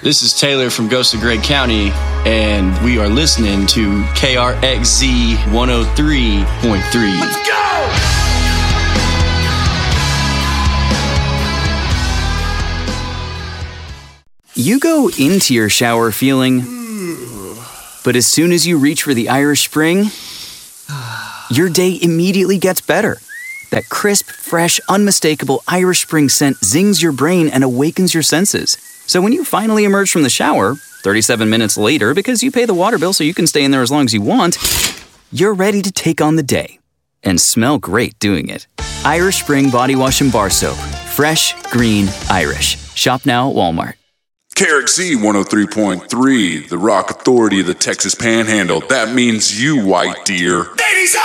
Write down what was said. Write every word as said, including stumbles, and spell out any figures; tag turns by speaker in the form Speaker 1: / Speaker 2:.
Speaker 1: This is Taylor from Ghost of Gray County, and we are listening to K R X Z one oh three point three.
Speaker 2: Let's go!
Speaker 3: You go into your shower feeling, but as soon as you reach for the Irish Spring, your day immediately gets better. That crisp, fresh, unmistakable Irish Spring scent zings your brain and awakens your senses. So when you finally emerge from the shower, thirty-seven minutes later, because you pay the water bill so you can stay in there as long as you want, you're ready to take on the day and smell great doing it. Irish Spring Body Wash and Bar Soap. Fresh, green, Irish. Shop now at Walmart.
Speaker 4: K R X Z one oh three point three, the rock authority of the Texas Panhandle. That means you, white deer.
Speaker 2: Ladies